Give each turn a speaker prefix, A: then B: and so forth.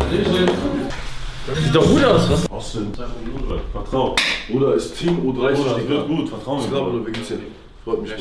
A: Das sieht doch gut aus, was?
B: Was denn? Vertrau.
C: Bruder, ist Team U30.
B: Bruder, das wird gut, vertrau mir.
C: Ich glaube, wir geht's ja. Freut mich.